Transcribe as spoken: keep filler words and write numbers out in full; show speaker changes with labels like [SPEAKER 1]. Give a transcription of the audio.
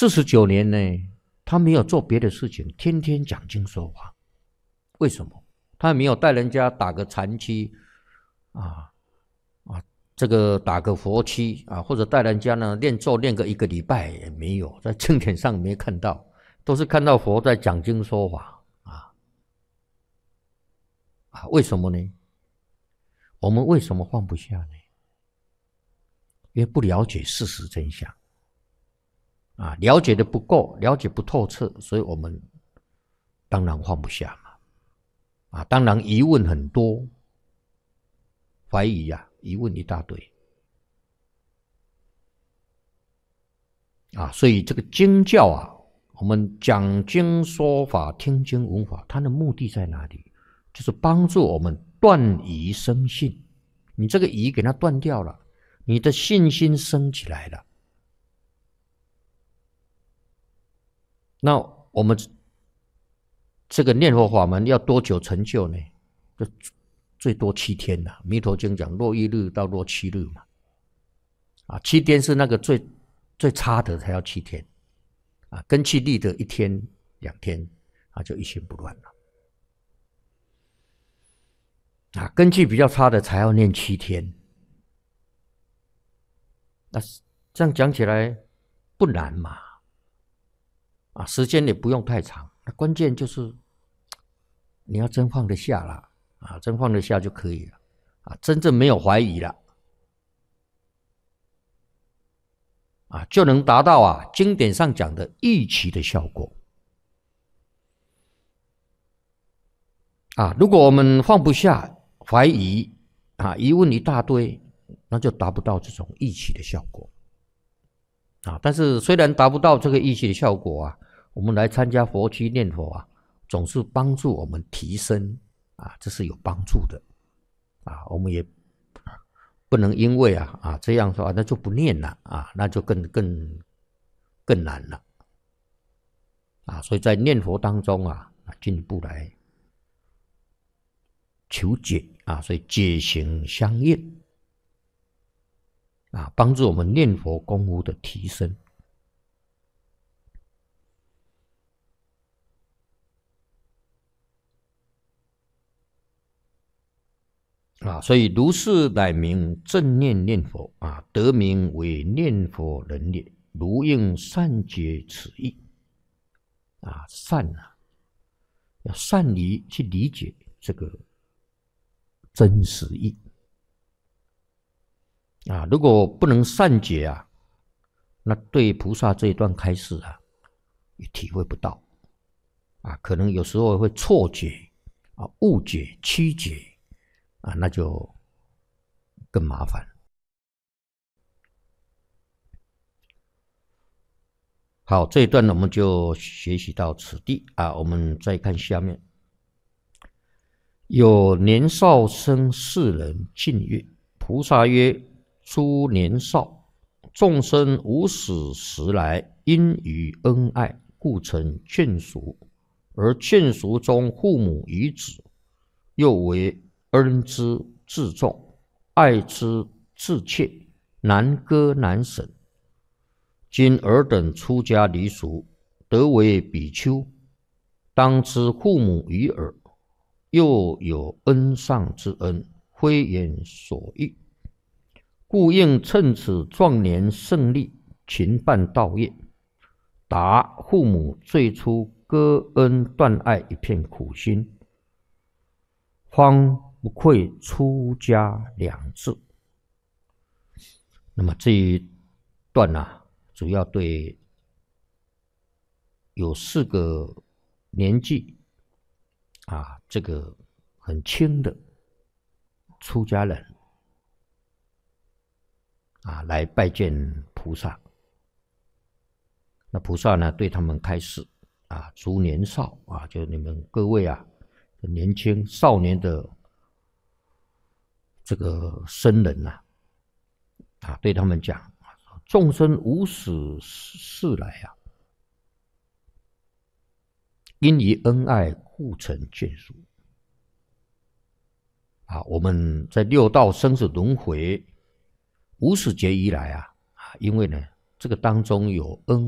[SPEAKER 1] 四十九年呢，他没有做别的事情，天天讲经说法。为什么？他没有带人家打个禅期啊啊，这个打个佛期啊，或者带人家呢练咒练个一个礼拜也没有，在经典上没看到，都是看到佛在讲经说法啊啊！为什么呢？我们为什么放不下呢？因为不了解事实真相啊，了解的不够，了解不透彻，所以我们当然放不下嘛。啊，当然疑问很多，怀疑啊，疑问一大堆啊，所以这个经教啊，我们讲经说法、听经闻法，它的目的在哪里？就是帮助我们断疑生信。你这个疑给它断掉了，你的信心升起来了。那我们这个念佛法门要多久成就呢？就最多七天了。弥陀经讲落一日到落七日嘛，啊，七天是那个最最差的才要七天，啊，根气力的一天两天啊就一心不乱了，啊，根气比较差的才要念七天。那这样讲起来不难嘛，啊，时间也不用太长，那关键就是你要真放得下了，啊，真放得下就可以了，啊，真正没有怀疑了，啊，就能达到啊经典上讲的预期的效果。啊，如果我们放不下、怀疑啊、疑问一大堆，那就达不到这种预期的效果。啊，但是虽然达不到这个预期的效果啊，我们来参加佛期念佛啊，总是帮助我们提升啊，这是有帮助的啊。我们也不能因为啊啊这样说啊，那就不念了啊，那就更更更难了啊。所以在念佛当中啊，进一步来求解啊，所以解行相应啊，帮助我们念佛功夫的提升。啊，所以如是乃名正念念佛啊，得名为念佛人也。如应善解此意啊，善啊，要善于去理解这个真实意啊。如果不能善解啊，那对菩萨这一段开示啊，也体会不到啊，可能有时候会错解啊、误解、曲解。啊，那就更麻烦。好，这一段我们就学习到此地啊。我们再看下面，有年少生世人进曰：菩萨曰：诸年少，众生无始时来，因于恩爱，故成眷属，而眷属中父母与子，又为恩之至重，爱之至切，难割难舍。今尔等出家离俗，得为比丘，当知父母于尔，又有恩上之恩，非言所欲，故应趁此壮年胜利，勤办道业，答父母最初割恩断爱一片苦心，方不愧出家两字。那么这一段啊，主要对有四个年纪啊，这个很轻的出家人啊，来拜见菩萨。那菩萨呢，对他们开示啊，诸年少啊，就你们各位啊，年轻少年的这个僧人呐、啊，啊，对他们讲，众生无始世来啊，因于恩爱，故成眷属。啊，我们在六道生死轮回无始劫以来啊，啊，因为呢，这个当中有恩